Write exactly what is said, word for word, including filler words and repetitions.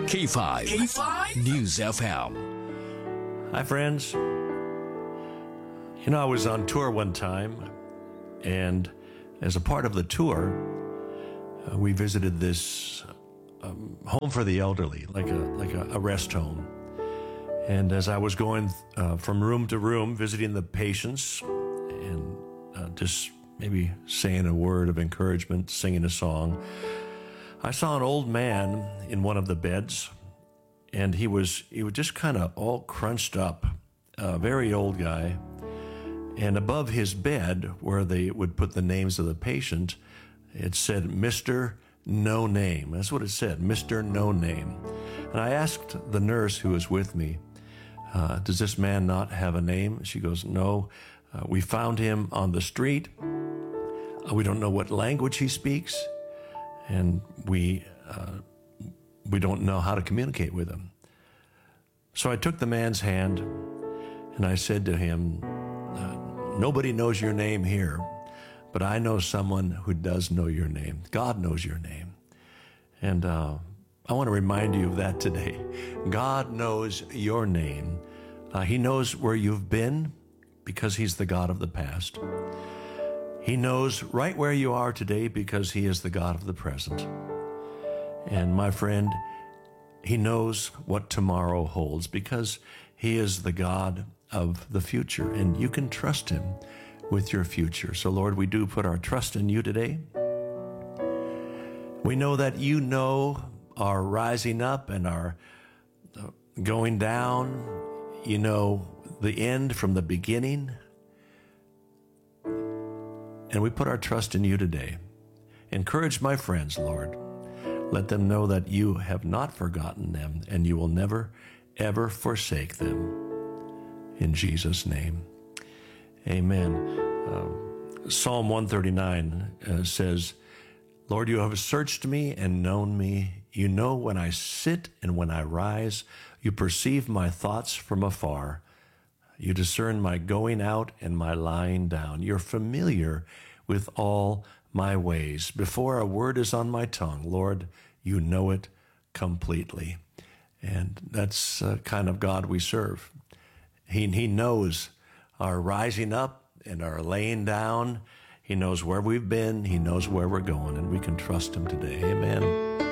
K five, K five News F M. Hi, friends. You know, I was on tour one time, and as a part of the tour, uh, we visited this um, home for the elderly, like a like a, a rest home. And as I was going uh, from room to room, visiting the patients, and uh, just maybe saying a word of encouragement, singing a song, I saw an old man in one of the beds, and he was he was just kind of all crunched up, a very old guy. And above his bed, where they would put the names of the patient, it said Mister No Name. That's what it said, Mister No Name. And I asked the nurse who was with me, uh, does this man not have a name? She goes, no. Uh, we found him on the street. Uh, we don't know what language he speaks. And we uh, we don't know how to communicate with him. So I took the man's hand and I said to him, uh, nobody knows your name here, but I know someone who does know your name. God knows your name. And uh, I want to remind you of that today. God knows your name. Uh, he knows where you've been because he's the God of the past. He knows right where you are today because he is the God of the present. And my friend, he knows what tomorrow holds because he is the God of the future, and you can trust him with your future. So Lord, we do put our trust in you today. We know that you know our rising up and our going down. You know the end from the beginning. And we put our trust in you today. Encourage my friends, Lord. Let them know that you have not forgotten them and you will never, ever forsake them. In Jesus' name, amen. Uh, Psalm one thirty-nine uh, says, Lord, you have searched me and known me. You know when I sit and when I rise. You perceive my thoughts from afar. You discern my going out and my lying down. You're familiar with all my ways. Before a word is on my tongue, Lord, you know it completely. And that's the kind of God we serve. He, he knows our rising up and our laying down. He knows where we've been. He knows where we're going, and we can trust him today. Amen.